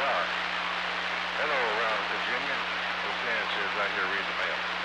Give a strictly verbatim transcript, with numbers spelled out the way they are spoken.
car. Hello, Round Virginia. This man says right here read the mail.